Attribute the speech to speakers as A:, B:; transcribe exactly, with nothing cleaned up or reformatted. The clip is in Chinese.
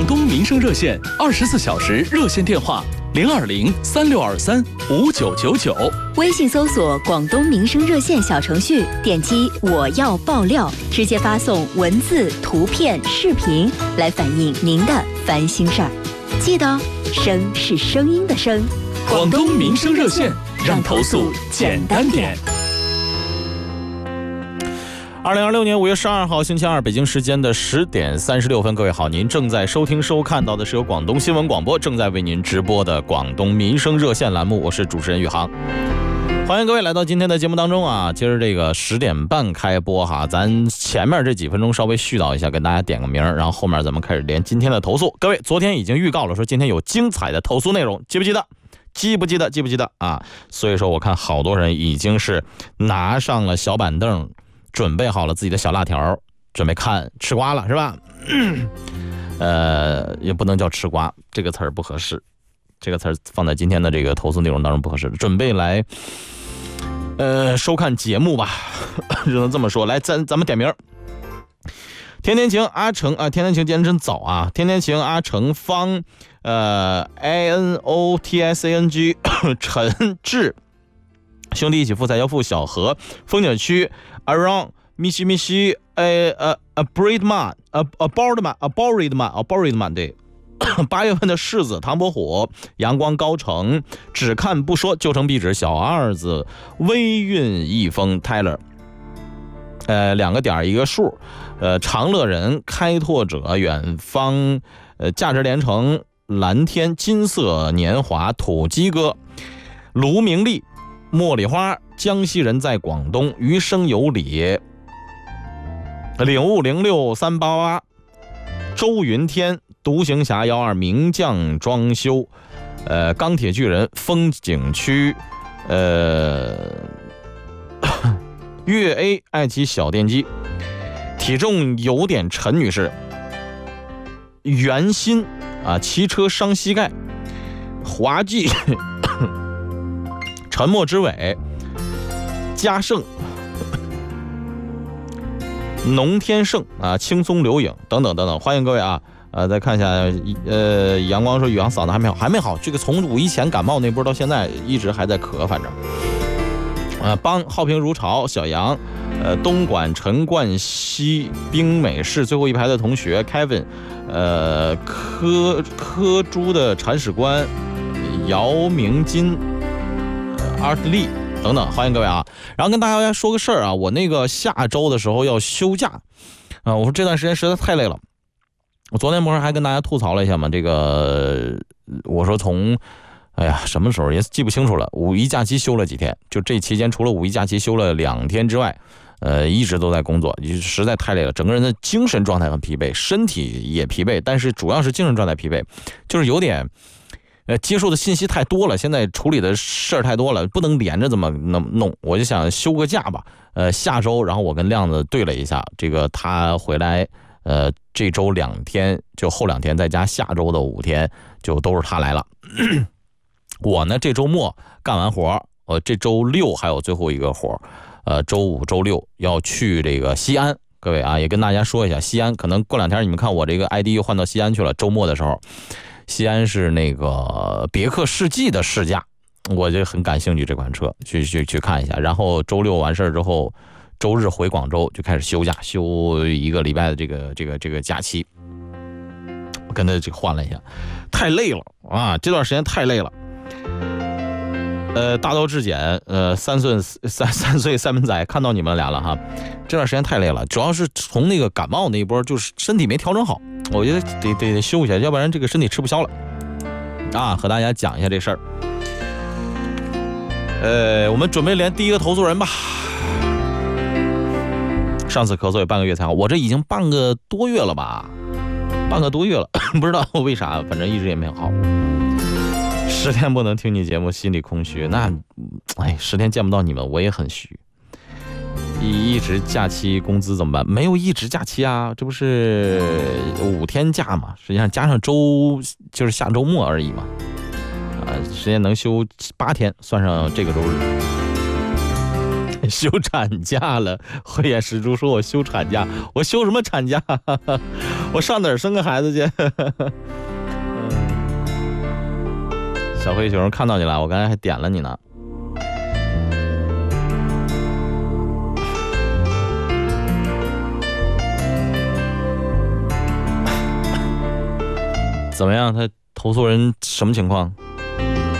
A: 广东民生热线二十四小时热线电话零二零三六二三五九九九，
B: 微信搜索广东民生热线小程序，点击我要爆料，直接发送文字、图片、视频来反映您的烦心事儿。记得声是声音的声，
A: 广东民生热线，让投诉简单点。
C: 二零二六年五月十二号星期二，北京时间的十点三十六分，各位好，您正在收听收看到的是由广东新闻广播正在为您直播的广东民生热线栏目，我是主持人宇航。欢迎各位来到今天的节目当中啊！今儿这个十点半开播哈，咱前面这几分钟稍微絮叨一下，跟大家点个名，然后后面咱们开始连今天的投诉。各位昨天已经预告了，说今天有精彩的投诉内容，记不记得？记不记得？记不记得啊？所以说我看好多人已经是拿上了小板凳，准备好了自己的小辣条，准备看吃瓜了，是吧？呃，也不能叫吃瓜，这个词儿不合适，这个词儿放在今天的这个投诉内容当中不合适。准备来，呃，收看节目吧，只能这么说。来，咱咱们点名。天天晴阿成啊，天天晴今天真早啊！天天晴阿成方，呃 ，A N O T S A N G 陈志。兄弟一起富财要富小何风景区 around 密西密西呃呃 a breedman a a boardman a boardman a boardman 对，八月份的柿子唐伯虎阳光高城只看不说旧城壁纸小二子微韵一风 Tyler 呃两个点一个数呃长乐人开拓者远方呃价值连城蓝天金色年华土鸡哥卢明丽茉莉花江西人在广东余生有礼领悟零六三八八周云天独行侠幺二名将装修呃钢铁巨人风景区呃粤 A 爱奇小电机体重有点沉女士袁心啊骑车伤膝盖滑稽沉默之尾嘉盛农天盛啊轻松留影等等等等，欢迎各位啊呃再看一下呃阳光说宇航嗓子还没好还没好，这个从五一前感冒那波到现在一直还在咳，反正呃帮浩平如潮小杨呃东莞陈冠希冰美式最后一排的同学 Kevin 呃柯柯猪的铲屎官姚明金阿特利等等，欢迎各位啊！然后跟大家说个事儿啊，我那个下周的时候要休假啊，我说这段时间实在太累了。我昨天不是还跟大家吐槽了一下吗？这个我说从哎呀什么时候也记不清楚了，五一假期休了几天，就这期间除了五一假期休了两天之外，呃，一直都在工作，实在太累了，整个人的精神状态很疲惫，身体也疲惫，但是主要是精神状态疲惫，就是有点。呃，接受的信息太多了，现在处理的事儿太多了，不能连着这么弄，我就想休个假吧。呃，下周，然后我跟亮子对了一下，这个他回来，呃，这周两天，就后两天，再加下周的五天，就都是他来了。我呢，这周末干完活，呃，这周六还有最后一个活，呃，周五、周六要去这个西安。各位啊，也跟大家说一下，西安可能过两天你们看我这个 I D 又换到西安去了，周末的时候。西安是那个别克世纪的试驾，我就很感兴趣这款车，去去去看一下。然后周六完事之后，周日回广州就开始休假，休一个礼拜的这个这个这个假期。我跟他这个换了一下，太累了啊！这段时间太累了。呃，大道至简，呃，三岁三三岁三门仔，看到你们俩了哈。这段时间太累了，主要是从那个感冒那一波，就是身体没调整好。我觉得得得得休一下，要不然这个身体吃不消了啊！和大家讲一下这事儿。呃，我们准备连第一个投诉人吧。上次咳嗽有半个月才好，我这已经半个多月了吧？半个多月了，不知道为啥，反正一直也没有好。十天不能听你节目，心里空虚。那，哎，十天见不到你们，我也很虚。一直假期工资怎么办？没有一直假期啊，这不是五天假嘛？实际上加上周就是下周末而已嘛。啊，时间能休八天，算上这个周日。休产假了，慧眼识珠说我休产假，我休什么产假？ 我上哪儿生个孩子去？小灰熊看到你了，我刚才还点了你呢。怎么样？他投诉人什么情况？